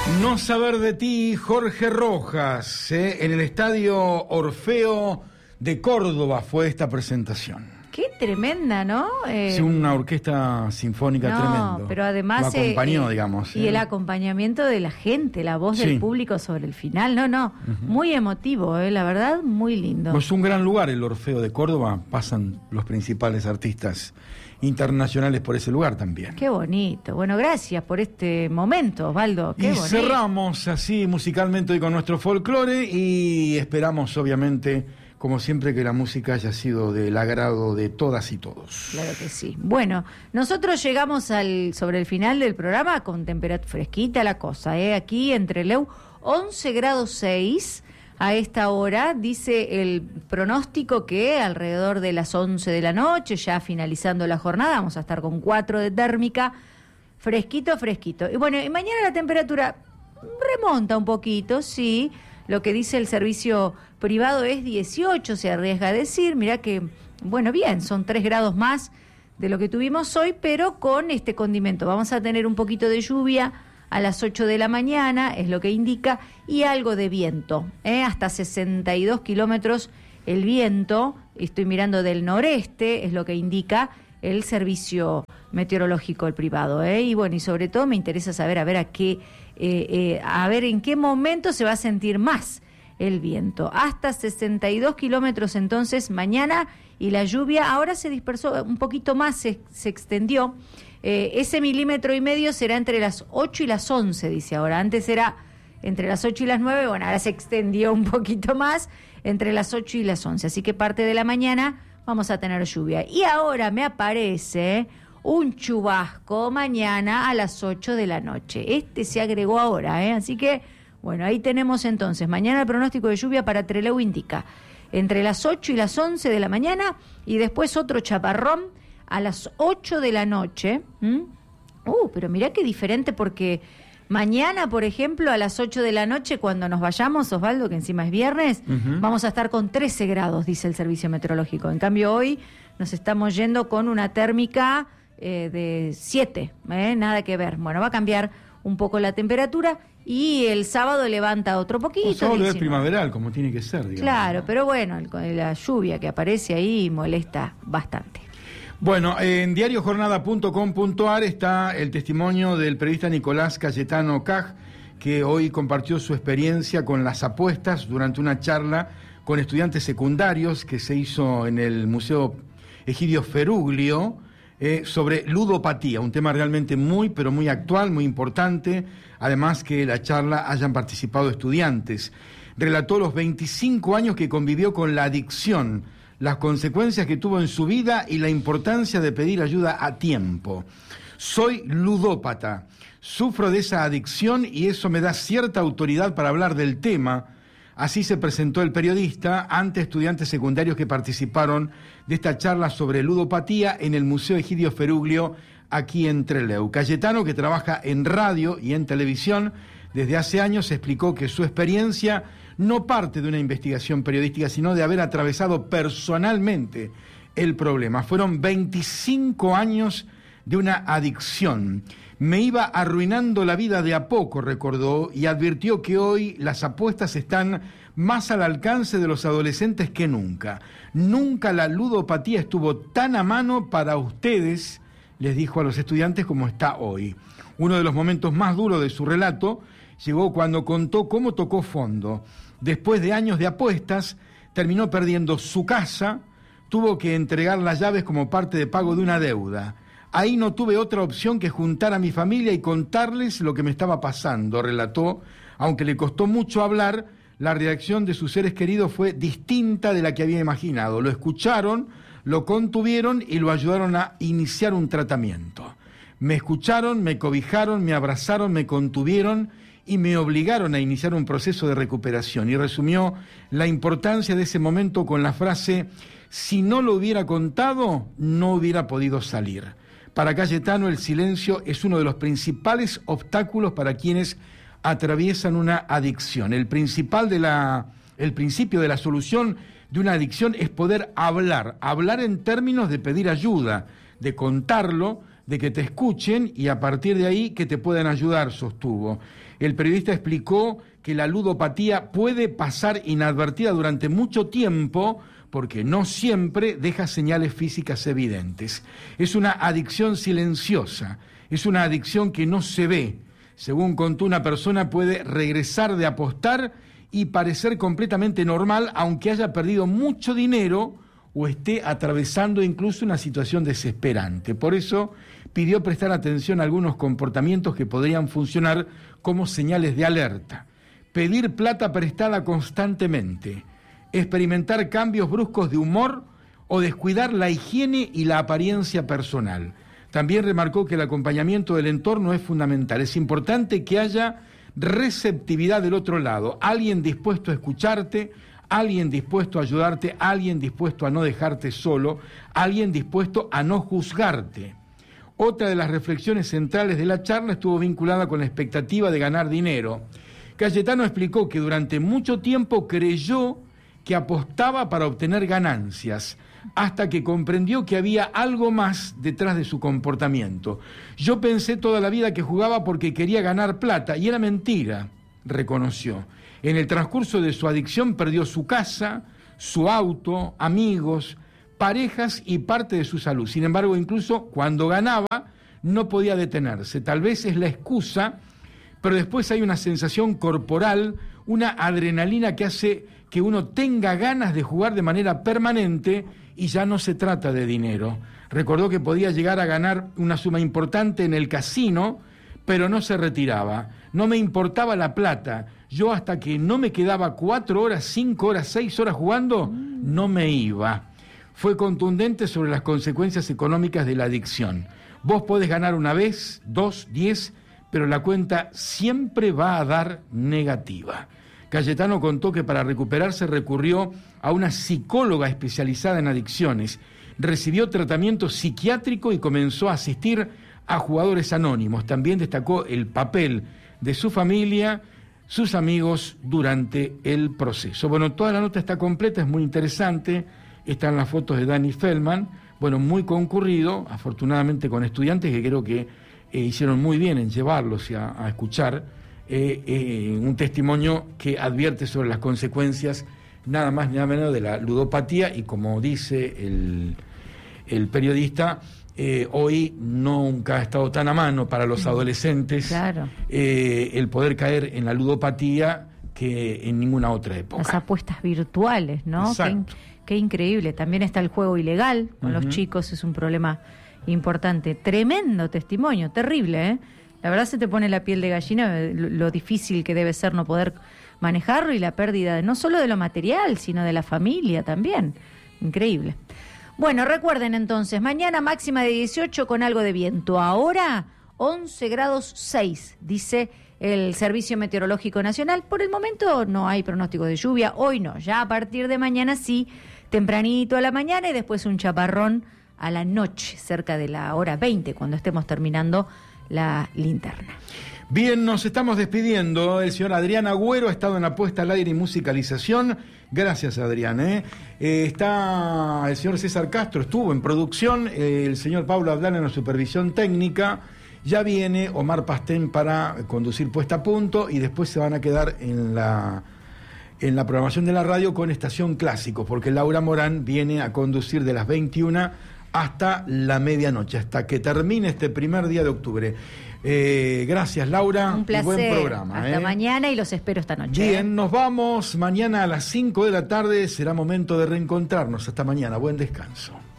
No saber de ti, Jorge Rojas, en el Estadio Orfeo de Córdoba fue esta presentación. Qué tremenda, ¿no? Sí, una orquesta sinfónica tremendo. Pero además lo acompañó, digamos. Y el acompañamiento de la gente, la voz del público sobre el final. Muy emotivo, la verdad, muy lindo. Es un gran lugar el Orfeo de Córdoba, pasan los principales artistas internacionales por ese lugar también. Qué bonito. Bueno, gracias por este momento, Osvaldo. Qué bonito. Cerramos así musicalmente hoy con nuestro folclore y esperamos, obviamente, como siempre, que la música haya sido del agrado de todas y todos. Claro que sí. Bueno, nosotros llegamos sobre el final del programa con temperatura fresquita la cosa, aquí en Trelew, 11 grados 6 a esta hora. Dice el pronóstico que alrededor de las 11 de la noche, ya finalizando la jornada, vamos a estar con 4 de térmica, fresquito. Y bueno, y mañana la temperatura remonta un poquito, sí. Lo que dice el servicio privado es 18, se arriesga a decir. Mirá que, bueno, bien, son 3 grados más de lo que tuvimos hoy, pero con este condimento. Vamos a tener un poquito de lluvia a las 8 de la mañana, es lo que indica, y algo de viento, hasta 62 kilómetros el viento. Estoy mirando del noreste, es lo que indica el servicio meteorológico, el privado, y bueno, y sobre todo me interesa saber a ver en qué momento se va a sentir más el viento. Hasta 62 kilómetros entonces mañana, y la lluvia ahora se dispersó un poquito más, se extendió. Ese 1,5 milímetros será entre las 8 y las 11, dice ahora. Antes era entre las 8 y las 9, bueno, ahora se extendió un poquito más, entre las 8 y las 11. Así que parte de la mañana vamos a tener lluvia. Y ahora me aparece un chubasco mañana a las 8 de la noche. Este se agregó ahora, así que, bueno, ahí tenemos entonces. Mañana el pronóstico de lluvia para Trelew indica entre las 8 y las 11 de la mañana, y después otro chaparrón a las 8 de la noche. Pero mirá qué diferente, porque mañana, por ejemplo, a las 8 de la noche, cuando nos vayamos, Osvaldo, que encima es viernes, vamos a estar con 13 grados, dice el servicio meteorológico. En cambio, hoy nos estamos yendo con una térmica de 7, nada que ver. Bueno, va a cambiar un poco la temperatura, y el sábado levanta otro poquito. Sábado es primaveral, como tiene que ser, digamos. Claro, pero bueno, la lluvia que aparece ahí molesta bastante. Bueno, en diariojornada.com.ar está el testimonio del periodista Nicolás Cayetano Caj, que hoy compartió su experiencia con las apuestas durante una charla con estudiantes secundarios que se hizo en el Museo Egidio Feruglio, sobre ludopatía, un tema realmente muy, pero muy actual, muy importante. Además que la charla hayan participado estudiantes. Relató los 25 años que convivió con la adicción, las consecuencias que tuvo en su vida y la importancia de pedir ayuda a tiempo. Soy ludópata, sufro de esa adicción y eso me da cierta autoridad para hablar del tema. Así se presentó el periodista ante estudiantes secundarios que participaron de esta charla sobre ludopatía en el Museo Egidio Feruglio, aquí en Trelew. Cayetano, que trabaja en radio y en televisión desde hace años, explicó que su experiencia no parte de una investigación periodística, sino de haber atravesado personalmente el problema. Fueron 25 años de una adicción. Me iba arruinando la vida de a poco, recordó, y advirtió que hoy las apuestas están más al alcance de los adolescentes que nunca. Nunca la ludopatía estuvo tan a mano para ustedes, les dijo a los estudiantes, como está hoy. Uno de los momentos más duros de su relato llegó cuando contó cómo tocó fondo. Después de años de apuestas, terminó perdiendo su casa, tuvo que entregar las llaves como parte de pago de una deuda. Ahí no tuve otra opción que juntar a mi familia y contarles lo que me estaba pasando, relató. Aunque le costó mucho hablar, la reacción de sus seres queridos fue distinta de la que había imaginado. Lo escucharon, lo contuvieron y lo ayudaron a iniciar un tratamiento. Me escucharon, me cobijaron, me abrazaron, me contuvieron y me obligaron a iniciar un proceso de recuperación. Y resumió la importancia de ese momento con la frase: si no lo hubiera contado, no hubiera podido salir. Para Cayetano, el silencio es uno de los principales obstáculos para quienes atraviesan una adicción. El principio de la solución de una adicción es poder hablar en términos de pedir ayuda, de contarlo, de que te escuchen y a partir de ahí que te puedan ayudar, sostuvo. El periodista explicó que la ludopatía puede pasar inadvertida durante mucho tiempo porque no siempre deja señales físicas evidentes. Es una adicción silenciosa, es una adicción que no se ve. Según contó, una persona puede regresar de apostar y parecer completamente normal, aunque haya perdido mucho dinero o esté atravesando incluso una situación desesperante. Por eso pidió prestar atención a algunos comportamientos que podrían funcionar como señales de alerta. Pedir plata prestada constantemente, experimentar cambios bruscos de humor o descuidar la higiene y la apariencia personal. También remarcó que el acompañamiento del entorno es fundamental. Es importante que haya receptividad del otro lado, alguien dispuesto a escucharte, alguien dispuesto a ayudarte, alguien dispuesto a no dejarte solo, alguien dispuesto a no juzgarte. Otra de las reflexiones centrales de la charla estuvo vinculada con la expectativa de ganar dinero. Cayetano explicó que durante mucho tiempo creyó que apostaba para obtener ganancias, hasta que comprendió que había algo más detrás de su comportamiento. Yo pensé toda la vida que jugaba porque quería ganar plata, y era mentira, reconoció. En el transcurso de su adicción perdió su casa, su auto, amigos, parejas y parte de su salud. Sin embargo, incluso cuando ganaba, no podía detenerse. Tal vez es la excusa, pero después hay una sensación corporal, una adrenalina que hace que uno tenga ganas de jugar de manera permanente y ya no se trata de dinero. Recordó que podía llegar a ganar una suma importante en el casino, pero no se retiraba. No me importaba la plata. Yo hasta que no me quedaba 4 horas, 5 horas, 6 horas jugando, no me iba. Fue contundente sobre las consecuencias económicas de la adicción. Vos podés ganar una vez, 2, 10, pero la cuenta siempre va a dar negativa. Cayetano contó que para recuperarse recurrió a una psicóloga especializada en adicciones, recibió tratamiento psiquiátrico y comenzó a asistir a jugadores anónimos. También destacó el papel de su familia, sus amigos durante el proceso. Bueno, toda la nota está completa, es muy interesante, están las fotos de Dani Feldman, bueno, muy concurrido, afortunadamente con estudiantes que creo que hicieron muy bien en llevarlos a escuchar un testimonio que advierte sobre las consecuencias nada más ni nada menos de la ludopatía y, como dice el periodista, hoy nunca ha estado tan a mano para los adolescentes, claro, el poder caer en la ludopatía que en ninguna otra época. Las apuestas virtuales, ¿no? Qué increíble. También está el juego ilegal con los chicos, es un problema importante. Tremendo testimonio, terrible, ¿eh? La verdad se te pone la piel de gallina lo difícil que debe ser no poder manejarlo y la pérdida no solo de lo material, sino de la familia también. Increíble. Bueno, recuerden entonces, mañana máxima de 18 con algo de viento. Ahora 11 grados 6, dice el Servicio Meteorológico Nacional. Por el momento no hay pronóstico de lluvia, hoy no. Ya a partir de mañana sí, tempranito a la mañana y después un chaparrón a la noche, cerca de la hora 20, cuando estemos terminando la linterna. Bien, nos estamos despidiendo. El señor Adrián Agüero ha estado en la puesta al aire y musicalización. Gracias, Adrián. Está el señor César Castro, estuvo en producción. El señor Pablo Abdal en la supervisión técnica. Ya viene Omar Pastén para conducir Puesta a Punto y después se van a quedar en la programación de la radio con Estación Clásicos, porque Laura Morán viene a conducir de las 21 hasta la medianoche, hasta que termine este primer día de octubre. Gracias, Laura. Un placer. Buen programa. Hasta mañana y los espero esta noche. Bien, nos vamos. Mañana a las 5 de la tarde será momento de reencontrarnos. Hasta mañana. Buen descanso.